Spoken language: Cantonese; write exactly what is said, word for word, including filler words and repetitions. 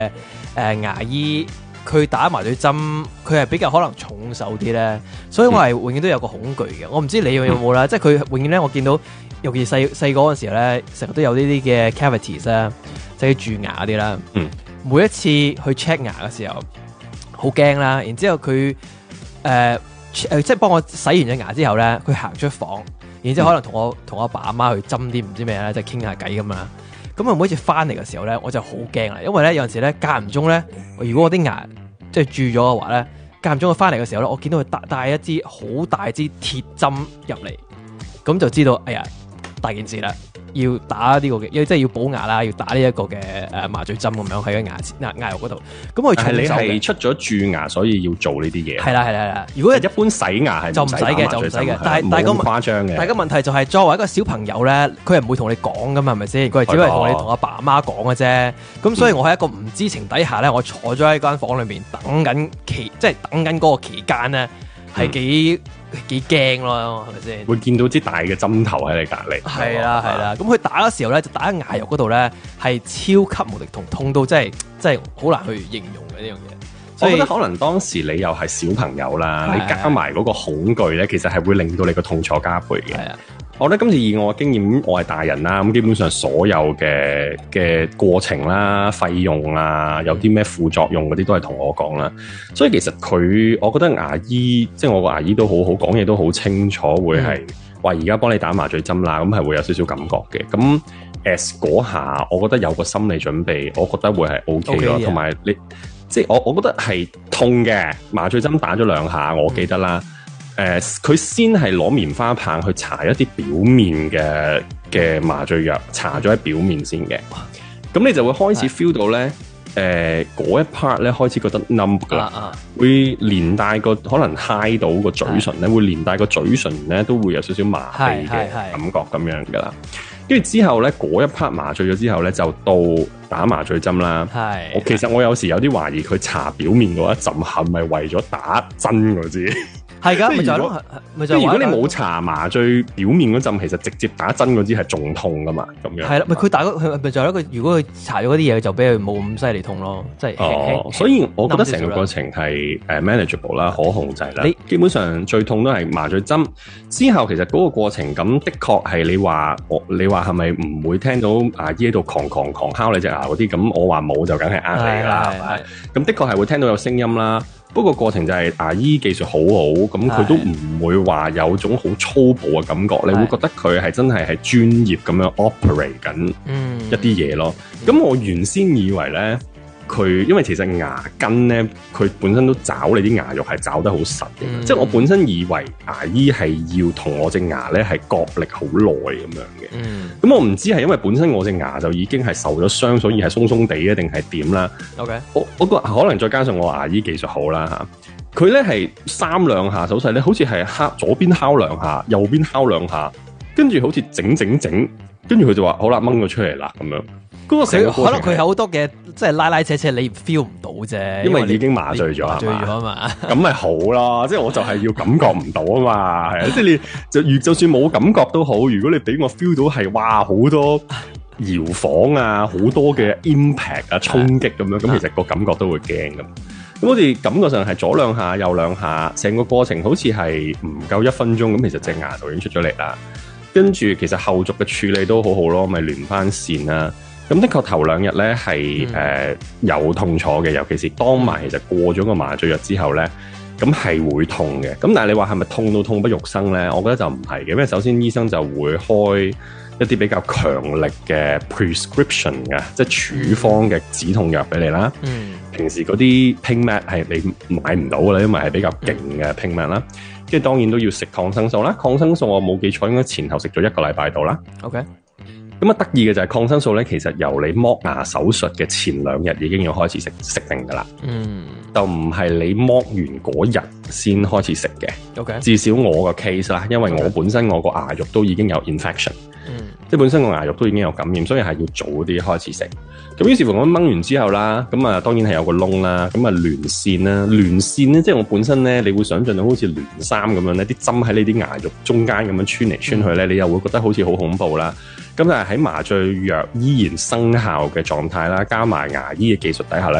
誒、呃、牙醫佢打麻醉針，佢係比較可能重手啲咧，所以我係永遠都有個恐懼嘅。我唔知你有冇啦，嗯、即係佢永遠咧，我見到尤其細細個嗰陣時咧，成日都有呢啲嘅 cavities 啦，即係蛀牙嗰啲啦。嗯，每一次去 check 牙嘅時候，好驚啦。然之後佢誒誒，即係幫我洗完隻牙之後咧，佢行出房，然之後可能同我同我阿爸阿媽去針啲唔知咩咧，即係傾下偈咁樣。咁啊，每一次翻嚟嘅時候咧，我就好驚啦，因為咧有陣時咧間唔中咧，如果我啲牙即係蛀咗嘅話咧，間唔中佢翻嚟嘅時候咧，我見到佢帶帶一支好大支鐵針入嚟，咁就知道哎呀大件事啦，要打呢個嘅，因為即係要補牙啦，要打呢一個嘅誒麻醉針咁樣喺個牙牙牙肉嗰度。咁我係你係出咗蛀牙，所以要做呢啲嘢。 係啦係啦係啦。如果一般洗牙係就唔使嘅，就唔使嘅。但係但係咁誇張嘅。 但係個問題就係作為一個小朋友咧，佢係唔會同你講噶嘛，係咪先？佢係只係同你同阿爸阿媽講嘅啫。咁所以我喺一個唔知情底下咧，我坐咗喺間房裏面等緊期，即係等緊嗰個期間咧，係幾。嗯幾驚咯，係咪先？ 會見到支大嘅針頭喺你隔離。 係啦，係啦。咁佢打嘅時候咧，就打喺牙肉嗰度咧，係超級無敵痛，痛到真係真係好難去形容嘅呢樣嘢。 我覺得可能當時你又係小朋友啦，你加埋嗰個恐懼咧，其實係會令到你個痛楚加倍嘅。係啊。我覺得今次以我嘅經驗，我係大人啦，咁基本上所有嘅嘅過程啦、費用啊、有啲咩副作用嗰啲都係同我講啦。所以其實佢，我覺得牙醫，即係我個牙醫都好好，講嘢都好清楚，會係話而家幫你打麻醉針啦，咁係會有少少感覺嘅。咁 as 嗰下，我覺得有個心理準備，我覺得會係 OK 咯。同埋你，即係我我覺得係痛嘅，麻醉針打咗兩下，我記得啦。嗯誒，佢、呃、先係攞棉花棒去搽一啲表面嘅嘅麻醉藥，搽咗喺表面先嘅。咁你就會開始 feel 到咧，誒嗰、呃、一 part 咧開始覺得 numb 噶啦，啊啊會連帶個可能揩到個嘴唇咧，會連帶個嘴唇咧都會有少少麻痹嘅感覺咁樣噶啦。跟住之後咧，嗰一 part 麻醉咗之後咧，就到打麻醉針啦。係，我其實我有時有啲懷疑佢搽表面嗰一陣係咪為咗打針嗰支？ 係噶，咪就係咯，咪就係。 如果你冇搽麻醉表面嗰陣，其實直接打針嗰支係仲痛噶嘛，咁樣。係啦， 咪佢打嗰佢咪就係咯。佢如果佢搽咗嗰啲嘢，就俾佢冇咁犀利痛咯，即係。 哦，所以我覺得成個過程係誒 manageable 啦，可控制啦。你基本上最痛都係麻醉針之後，其實嗰個過程咁的確係你話我，你話係咪唔會聽到牙醫喺度哐哐哐敲你隻牙嗰啲？咁我話冇就梗係呃你啦，係咪？咁的確係會聽到有聲音啦。不過過程就係牙醫技術好好，咁佢都唔會話有種好粗暴嘅感覺，你會覺得佢係真係係專業咁樣 operate 緊一啲嘢咯。咁、嗯、我原先以為咧，佢因為其實牙根咧，佢本身都爪你啲牙肉係爪得好實嘅，嗯、即係我本身以為牙醫係要同我隻牙咧係角力好耐咁樣嘅。咁、嗯、我唔知係因為本身我隻牙就已經係受咗傷，所以係鬆鬆地啊，定係點啦 ？OK，我我個可能再加上我牙醫技術好啦吓，佢咧係三兩下手勢咧，好似係敲左邊敲兩下，右邊敲兩下，跟住好似整整整，跟住佢就話好啦，掹咗出嚟啦咁樣。嗰個成個可能佢有好多嘅，即係拉拉扯扯，你 feel 唔到啫， 因為已經麻醉咗， 麻醉咗啊嘛。 咁咪好啦，即係我就係要感覺唔到啊嘛，係啊，即係你就如就算冇感覺都好，如果你俾我 feel 到係哇好多搖晃啊，好多嘅 impact 啊衝擊咁樣，咁其實個感覺都會驚咁。咁好似感覺上係左兩下右兩下，成個過程好似係唔夠一分鐘，咁其實隻牙就已經出咗嚟啦。跟住其實後續嘅處理都好好咯，咪連翻線啦。咁的確頭兩日咧係誒有痛楚嘅，尤其是當埋其實過咗個麻醉藥之後咧，咁係會痛嘅。咁但係你話係咪痛到痛不欲生咧？我覺得就唔係嘅，因為首先醫生就會開一啲比較強力嘅 prescription 嘅，即係處方嘅止痛藥俾你啦。嗯，平時嗰啲 pain med 係你買唔到噶啦，因為係比較勁嘅 pain med 啦。跟住當然都要食抗生素啦，抗生素我冇記錯應該前後食咗一個禮拜度啦。OK。咁啊得意嘅就係抗生素咧，其實由你剝牙手術嘅前兩日已經要開始食食定噶啦，嗯，就唔係你剝完嗰日先開始食嘅。OK，至少我個 case 啦，因為我本身我個牙肉都已經有 infection，嗯，即係本身個牙肉都已經有感染，所以係要早啲開始食。咁於是乎我掹完之後啦，咁啊當然係有個窿啦，咁啊連線啦，連線咧即係我本身咧，你會想象到好似連衫咁樣咧，啲針喺你啲牙肉中間咁樣穿嚟穿去咧，嗯、你又會覺得好似好恐怖啦。 咁但係喺麻醉藥依然生效嘅狀態啦，加埋牙醫嘅技術底下咧。